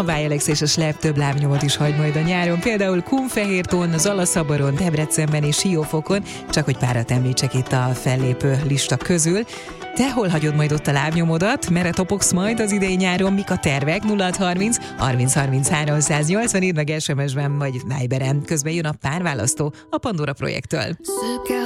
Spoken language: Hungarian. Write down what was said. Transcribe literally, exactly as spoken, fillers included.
A Vájelex és a Slep több lábnyomot is hagy majd a nyáron, például Kunfehérton, Zalaszaboron, Debrecenben és Siófokon, csak hogy párat említsek itt a fellépő lista közül. Te hol hagyod majd ott a lábnyomodat? Merre topogsz majd az idei nyáron? Mik a tervek? nulla harminc harminc harminc háromszáznyolcvan, írd meg es em es-ben vagy Viberen. Közben jön a párválasztó a Pandora projektől.